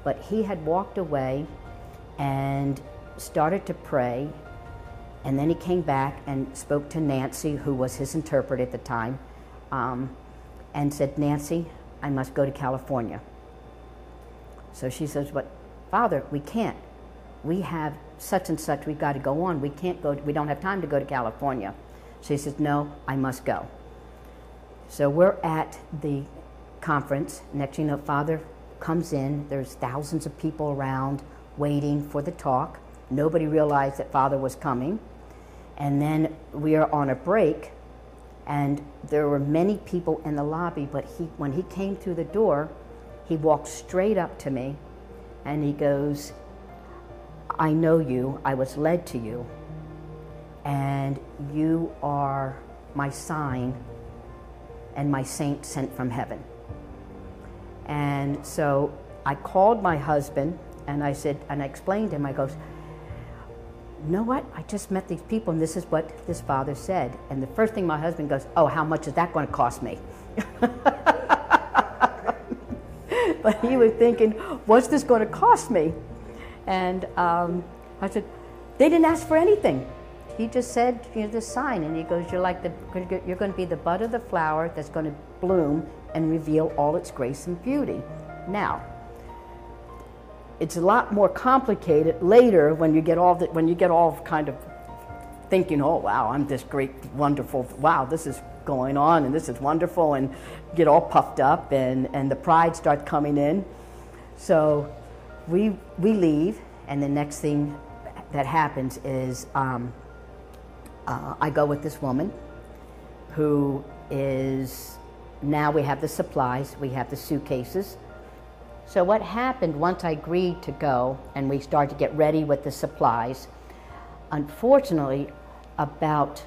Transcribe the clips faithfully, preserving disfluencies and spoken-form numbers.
but he had walked away and started to pray, and then he came back and spoke to Nancy, who was his interpreter at the time, um, and said, "Nancy, I must go to California." So she says, "But Father, we can't. We have such and such, we've got to go on. We can't go, we don't have time to go to California." So he says, "No, I must go." So we're at the conference. Next thing you know, Father comes in. There's thousands of people around waiting for the talk. Nobody realized that Father was coming. And then we are on a break, and there were many people in the lobby, but he, when he came through the door, he walked straight up to me and he goes, "I know you, I was led to you, and you are my sign and my saint sent from heaven." And so I called my husband and I said, and I explained to him, I goes, "You know what? I just met these people and this is what this Father said." And the first thing my husband goes, "Oh, how much is that going to cost me?" But he was thinking, what's this going to cost me? And um, I said, "They didn't ask for anything. He just said, you know, this sign." And he goes, "You're like the, you're going to be the bud of the flower that's going to bloom and reveal all its grace and beauty." Now, it's a lot more complicated later when you get all the, when you get all kind of thinking, "Oh wow, I'm this great, wonderful. Wow, this is going on, and this is wonderful," and get all puffed up, and and the pride starts coming in. So we we leave, and the next thing that happens is um, uh, I go with this woman who is, now we have the supplies, we have the suitcases. So what happened once I agreed to go and we started to get ready with the supplies, unfortunately, about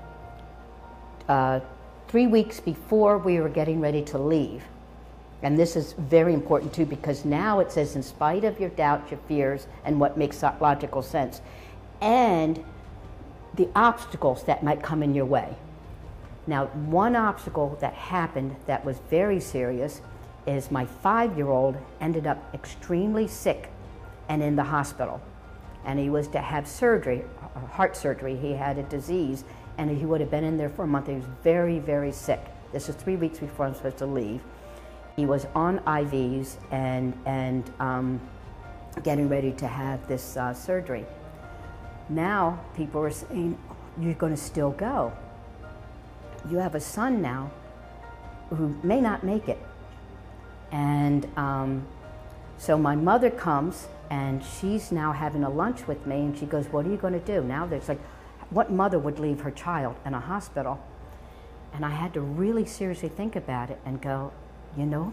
uh, three weeks before we were getting ready to leave, and this is very important too, because now it says, "In spite of your doubts, your fears, and what makes logical sense, and the obstacles that might come in your way." Now, one obstacle that happened that was very serious is my five-year-old ended up extremely sick and in the hospital. And he was to have surgery, heart surgery. He had a disease, and he would have been in there for a month. He was very, very sick. This was three weeks before I'm supposed to leave. He was on I Vs and, and um, getting ready to have this uh, surgery. Now, people are saying, "You're going to still go. You have a son now who may not make it." And um, so my mother comes, and she's now having a lunch with me, and she goes, "What are you going to do?" Now there's like, what mother would leave her child in a hospital? And I had to really seriously think about it and go, you know,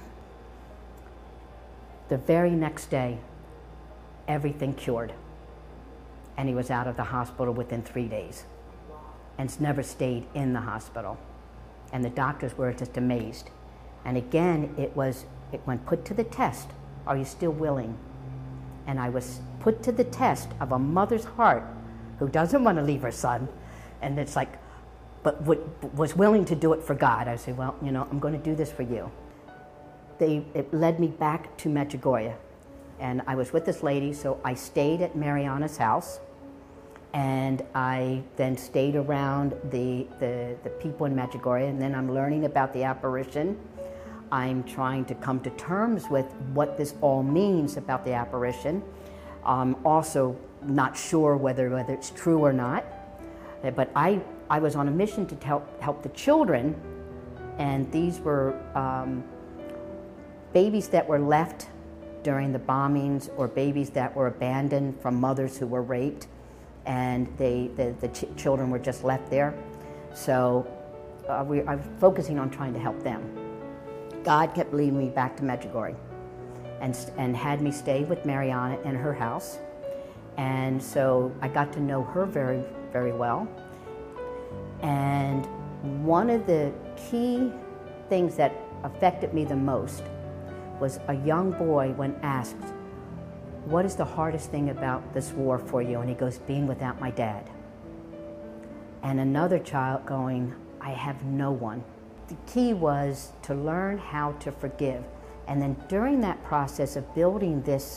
the very next day, everything cured. And he was out of the hospital within three days. And has never stayed in the hospital. And the doctors were just amazed. And again, it was, it when put to the test, "Are you still willing?" And I was put to the test of a mother's heart who doesn't want to leave her son. And it's like, but would, was willing to do it for God. I said, "Well, you know, I'm going to do this for you." They, it led me back to Medjugorje. And I was with this lady, so I stayed at Mariana's house. And I then stayed around the, the, the people in Medjugorje, and then I'm learning about the apparition. I'm trying to come to terms with what this all means about the apparition. I'm also not sure whether, whether it's true or not. But I, I was on a mission to help, help the children, and these were um, babies that were left during the bombings, or babies that were abandoned from mothers who were raped, and they, the, the ch children were just left there. So uh, we, I was focusing on trying to help them. God kept leading me back to Medjugorje and, and had me stay with Mariana in her house. And so I got to know her very, very well. And one of the key things that affected me the most was a young boy when asked, "What is the hardest thing about this war for you?" And he goes, "Being without my dad." And another child going, "I have no one." The key was to learn how to forgive. And then during that process of building this